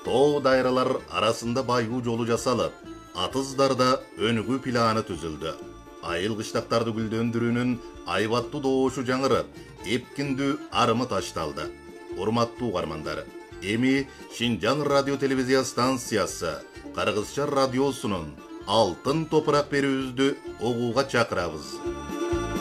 Too dайралар арасында байгу жолу жасалып, атыздарда өнүгүү планы түзүлдү. Айыл кыштактарды гүлдөндүрүүнүн айбаттуу добушу жаңырып, эпкиндүү арымы ташталды. Урматтуу угармандар, эми Шинжаң радио телевизия станциясы Кыргызча радиосунун Алтын топурак берүүбүздү угууга чакырабыз.